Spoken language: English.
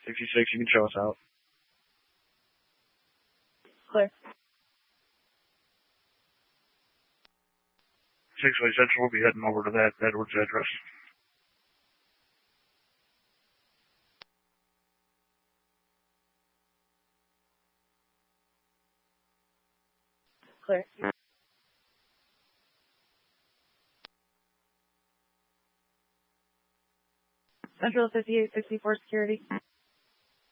66, you can show us out. Clear. 6-way Central will be heading over to that Edwards address. Clear. Central 5864 security.